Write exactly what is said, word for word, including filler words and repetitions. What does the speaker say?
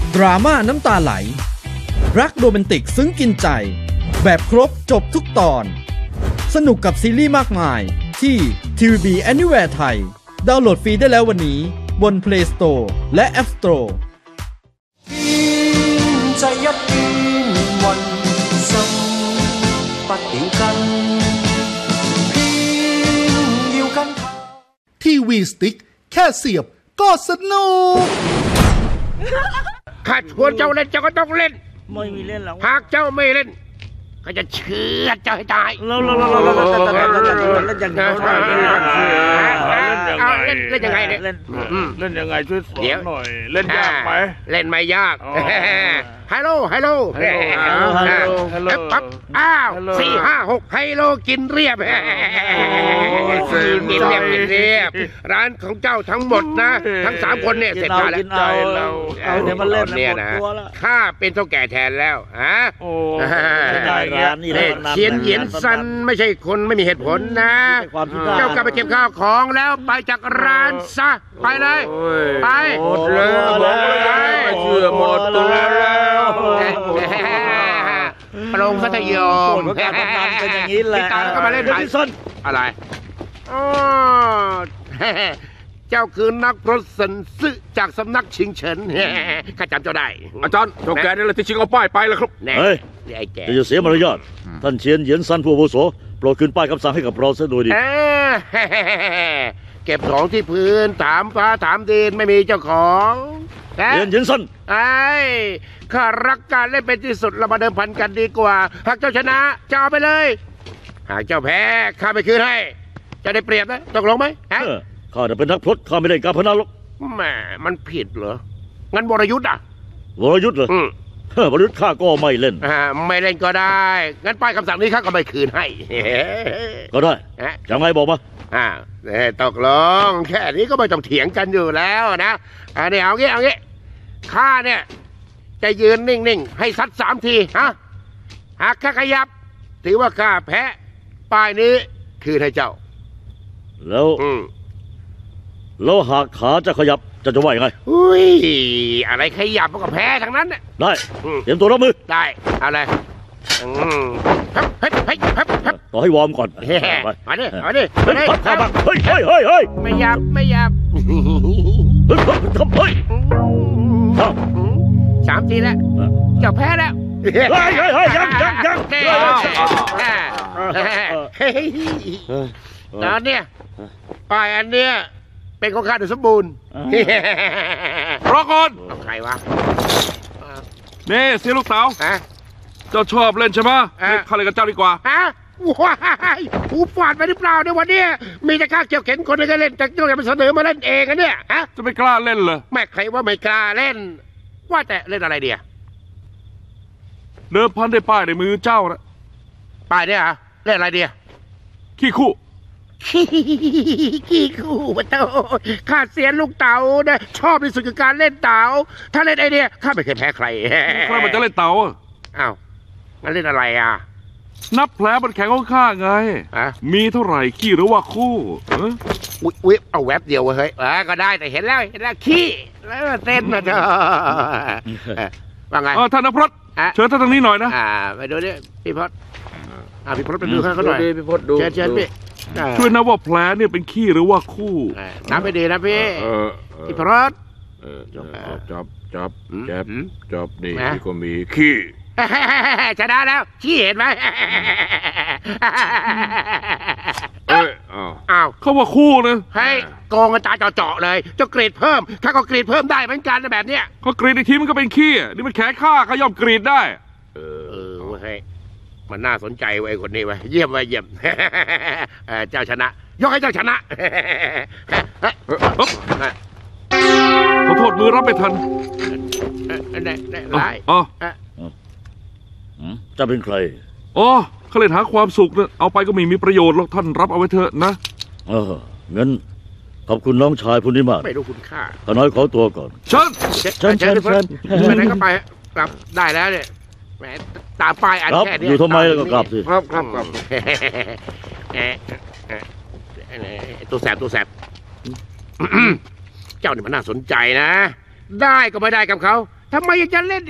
ดราม่าน้ำตาไหลรักโรแมนติกซึ้งกินใจแบบครบจบทุกตอนสนุกกับซีรีส์มากมายที่ ที วี บี Anywhere ไทยดาวน์โหลดฟรีได้แล้ววันนี้บน Play Store และ App Store ทีวีสติ๊กแค่เสียบก็สนุกข้าชวนเจ้าเล่นเจ้าก็ต้องเล่นไม่มีเล่นแล้วหากเจ้าไม่เล่นก็จะเชือดเจ้าให้ตายแล้วแล้วแล้วแล้วแล้วเล่นยังไงเล่นเล่นยังไงเนี่ยเล่นเล่นยังไงช่วยสอนหน่อยเล่นยากไหมเล่นไม่ยากฮัลโหลฮัลโหลฮัลโหลปั๊บอ้าวสี่ห้าหกไฮโลกินเรียบกินเรียบกินเรียบร้านของเจ้าทั้งหมดนะทั้งสามคนเนี่ยเสร็จแล้วเอาเอาเดี๋ยวมันเล่นเนี่ยนะข้าเป็นเจ้าแก่แทนแล้วฮะโอ้ได้ร้านนี่เขียนเหยียนซันไม่ใช่คนไม่มีเหตุผลนะเจ้ากลับไปเก็บข้าวของแล้วไปจากร้านซะไปเลยไปหมดแล้วไม่เชื่อหมดตัวแล้วปรงพัทยมการทำงานเป็นอย่างนี้แหละตาก็มาเล่นไหนอะไรอ๋อเจ้าคือนักพรตสันซึจากสำนักชิงเฉินข้าจำเจ้าได้อาจารย์เจ้าแกนี่แหละที่ชิงเอาป้ายไปแล้วครับเฮ้ยจะเสียมารยาทท่านเชียนเหยียนซันผู้อาวุโสโปรดคืนป้ายคำสั่งให้กับเราซะโดยดีเก็บของที่พื้นถามฟ้าถามดินไม่มีเจ้าของเชียนเหยียนซันไอ้ข้ารักการเล่นเป็นที่สุดเรามาเดิมพันกันดีกว่าหากเจ้าชนะจะเอาไปเลยหากเจ้าแพ้ข้าไม่คืนให้จะได้เปรียบนะตกลงไหมฮะข้าจะเป็นนักพรตข้าไม่ได้การพนันหรอกแหมมันผิดเหรองั้นวรยุทธ์อ่ะวรยุทธ์เหรอวรยุทธ์ข้าก็ไม่เล่นอ่าไม่เล่นก็ได้งั้นป้ายคำสั่งนี้ข้าก็ไม่คืนให้ก็ได้จะไงบอกมาอ่าตกลงแค่นี้ก็ไม่ต้องเถียงกันอยู่แล้วนะอ่าเนี่ยเอางี้เอางี้ข้าเนี่ยจะยืนนิ่งๆให้ซัดสามทีฮะหากข้าขยับถือว่าข้าแพ้ป้ายนี้คืนให้เจ้าแล้วแล้วหากขาจะขยับจะจะว่ายังไงอุ้ยอะไรขยับมันก็แพ้ทั้งนั้นเนี่ยได้เตรียมตัวรับมือได้เอาเลยเฮ้ยเฮ้ยเฮ้ยเฮ้ยต่อให้วอร์มก่อนมาดิมาดิมาดิเฮ้ยเฮ้ยเฮ้ยเฮ้ยไม่ยับไม่ยับเฮ้ยเฮ้ยสามทีแล้วเจ้าแพ้แล้วเฮ้ยเฮ้ยเฮ้ยยังยังยังตอนเนี้ยป้ายอันเนี้ยเป็นของข้าโดยสมบูรณ์รอก่อนใครวะนี่เสียลูกสาวเจ้าชอบเล่นใช่ไหมข้าเล่นกับเจ้าดีกว่าฮะว้ายหูฝาดไปหรือเปล่าในวันนี้มีแต่ข้าเกี่ยวเข็นคนนึงก็เล่นแต่เจ้าอย่าไปเสนอมาเล่นเองนะเนี่ยฮะจะไม่กล้าเล่นเหรอแม่ใครว่าไม่กล้าเล่นว่าแต่เล่นอะไรเดียเดิมพันได้ป้ายในมือเจ้านะป้ายเนี่ยเหรอเล่นอะไรเดียขี้คู่ขี้คู่ปะเต้าข้าเสียลูกเต๋านะชอบที่สุดคือการเล่นเต๋าถ้าเล่นไอเดียข้าไม่เคยแพ้ใครใครมันจะเล่นเต๋าอ้าวงั้นเล่นอะไรอ่ะนับแผลบนแขนของข้าไงมีเท่าไหร่ขี้หรือว่าคู่อุ๊ยอุ๊ยเอาแวบเดียวเฮ้ยก็ได้แต่เห็นแล้วเห็นแล้วขี้แล้วเต้นนะเธอว่าไงท่านนพรตเชิญท่านทางนี้หน่อยนะอ่าไปดูดิพี่พศอ่าพี่พศไปดูข้างเขาหน่อยพี่พศดูเชิญเชิญพี่ช่วยนับว่าแผลเนี่ยเป็นขี้หรือว่าคู่นับไปดีนะพี่พี่พศจับจับจับจับจับนี่ก็มีขี้ชนะแล้วขี้เห็นไหมเอ้ยอ้าวเขาว่าคู่นะให้โกงกันตาเจาะๆเลยเจ้ากรีดเพิ่มข้าก็กรีดเพิ่มได้เหมือนกันแบบเนี้ยเขากรีดในทีมันก็เป็นขี้นี่มันแขนข้าเขาย่อมกรีดได้เออเฮ้ยมันน่าสนใจไว้คนนี้ไว้เยี่ยมไว้เยี่ยมเจ้าชนะยกให้เจ้าชนะขอโทษมือรับไม่ทันได้อ๋อจะเป็นใครอ๋อเขาเลยหาความสุขนะเอาไปก็ไม่มีประโยชน์หรอกท่านรับเอาไว้เถอะนะเอองั้นขอบคุณน้องชายผู้นี้มากไม่รู้คุณค่าข้าน้อยขอตัวก่อนเชิญเชิญเชิญเชิญไปไหนก็ไปกลับได้แล้วเนี่ยแหมตาปลายอันแค่นี้อยู่ทำไมแล้วก็กลับสิครับครับครับตัวแสบตัวแสบเจ้านี่มันน่าสนใจนะได้ก็ไม่ได้กับเขาทำไมยังจะเล่น